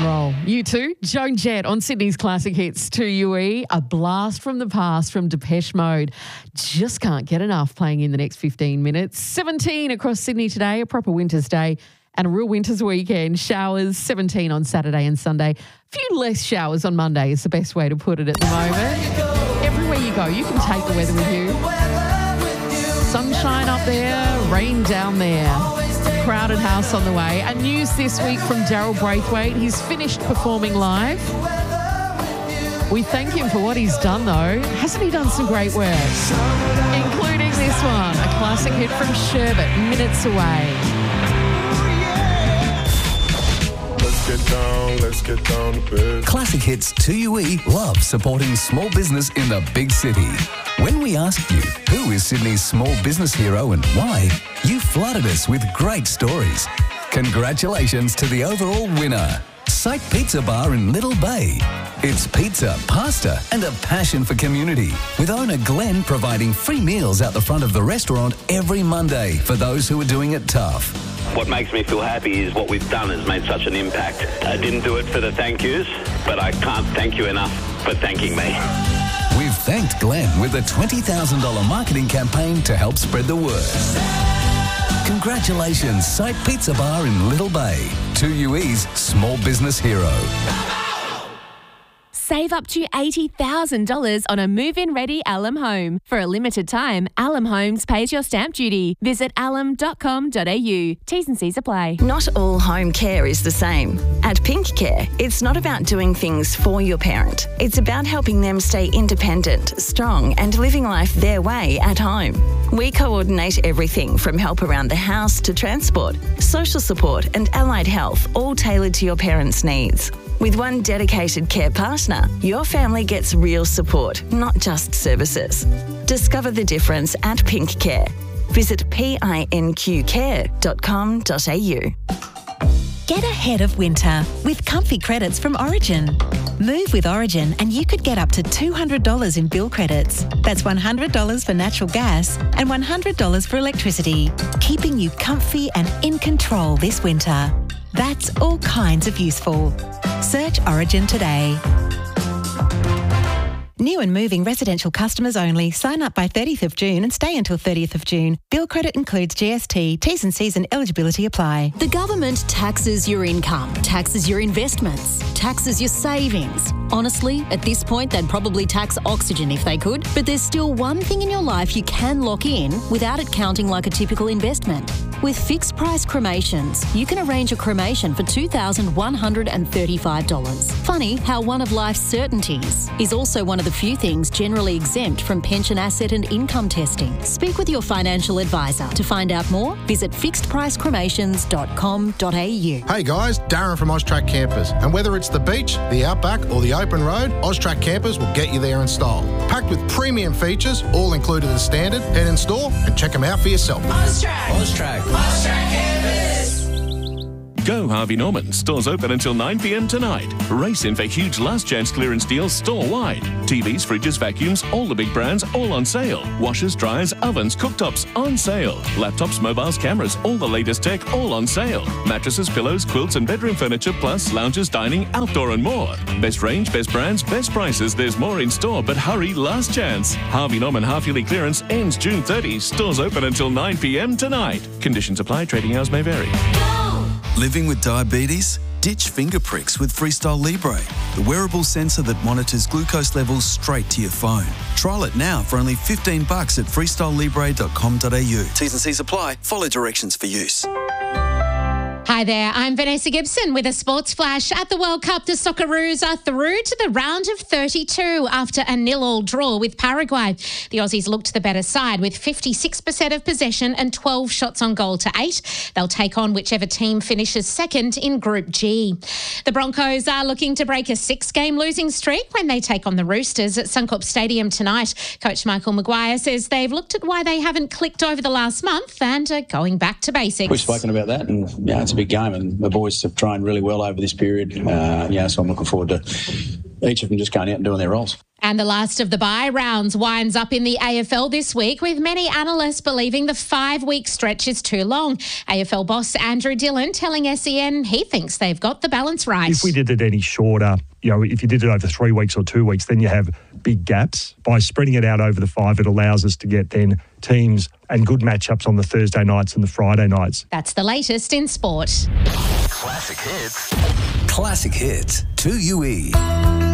and roll. You too. Joan Jett on Sydney's Classic Hits 2UE. A blast from the past from Depeche Mode. Just can't get enough playing in the next 15 minutes. 17 across Sydney today, a proper winter's day and a real winter's weekend. Showers, 17 on Saturday and Sunday. A few less showers on Monday is the best way to put it at the moment. Everywhere you go, you can take the weather with you. Sunshine up there, rain down there. Crowded house on the way. And news this week from Daryl Braithwaite. He's finished performing live. We thank him for what he's done, though. Hasn't he done some great work? Including this one, a classic hit from Sherbet, Minutes Away. Let's get down to business. Classic Hits 2UE love supporting small business in the big city. When we asked you who is Sydney's small business hero and why, you flooded us with great stories. Congratulations to the overall winner, Sight Pizza Bar in Little Bay. It's pizza, pasta and a passion for community, with owner Glenn providing free meals out the front of the restaurant every Monday for those who are doing it tough. What makes me feel happy is what we've done has made such an impact. I didn't do it for the thank yous, but I can't thank you enough for thanking me. We've thanked Glenn with a $20,000 marketing campaign to help spread the word. Congratulations, Sight Pizza Bar in Little Bay, 2UE's small business hero. Save up to $80,000 on a move-in ready Alum home. For a limited time, Alum Homes pays your stamp duty. Visit alum.com.au. T's and C's apply. Not all home care is the same. At Pink Care, it's not about doing things for your parent. It's about helping them stay independent, strong, and living life their way at home. We coordinate everything from help around the house to transport, social support, and allied health, all tailored to your parents' needs. With one dedicated care partner, your family gets real support, not just services. Discover the difference at Pink Care. Visit pinqcare.com.au. Get ahead of winter with comfy credits from Origin. Move with Origin and you could get up to $200 in bill credits. That's $100 for natural gas and $100 for electricity, keeping you comfy and in control this winter. That's all kinds of useful. Search Origin today. New and moving residential customers only. Sign up by 30th of June and stay until 30th of June. Bill credit includes GST. T's and C's and eligibility apply. The government taxes your income, taxes your investments, taxes your savings. Honestly, at this point, they'd probably tax oxygen if they could, but there's still one thing in your life you can lock in without it counting like a typical investment. With fixed price cremations, you can arrange a cremation for $2,135. Funny how one of life's certainties is also one of the few things generally exempt from pension asset and income testing. Speak with your financial advisor. To find out more, visit fixedpricecremations.com.au. Hey guys, Darren from Austrac Campers. And whether it's the beach, the outback or the open road, Austrac Campers will get you there in style. Packed with premium features, all included as standard. Head in store and check them out for yourself. Austrac. Go Harvey Norman. Stores open until 9 p.m. tonight. Race in for huge last chance clearance deals store-wide. TVs, fridges, vacuums, all the big brands, all on sale. Washers, dryers, ovens, cooktops, on sale. Laptops, mobiles, cameras, all the latest tech, all on sale. Mattresses, pillows, quilts and bedroom furniture, plus lounges, dining, outdoor and more. Best range, best brands, best prices. There's more in store, but hurry, last chance. Harvey Norman half-yearly clearance ends June 30. Stores open until 9 p.m. tonight. Conditions apply. Trading hours may vary. Living with diabetes? Ditch finger pricks with Freestyle Libre, the wearable sensor that monitors glucose levels straight to your phone. Trial it now for only $15 at freestylelibre.com.au. T's and C's apply. Follow directions for use. Hi there, I'm Vanessa Gibson with a sports flash. At the World Cup, the Socceroos are through to the round of 32 after a 0-0 draw with Paraguay. The Aussies looked the better side with 56% of possession and 12 shots on goal to 8. They'll take on whichever team finishes second in Group G. The Broncos are looking to break a 6-game losing streak when they take on the Roosters at Suncorp Stadium tonight. Coach Michael Maguire says they've looked at why they haven't clicked over the last month and are going back to basics. We've spoken about that, and it's a big game, and the boys have trained really well over this period. So I'm looking forward to each of them just going out and doing their roles. And the last of the bye rounds winds up in the AFL this week, with many analysts believing the 5-week stretch is too long. AFL boss Andrew Dillon telling SEN he thinks they've got the balance right. If we did it any shorter, if you did it over 3 weeks or 2 weeks, then you have big gaps. By spreading it out over the 5, it allows us to get then teams and good matchups on the Thursday nights and the Friday nights. That's the latest in sport. Classic hits. Classic hits. 2UE.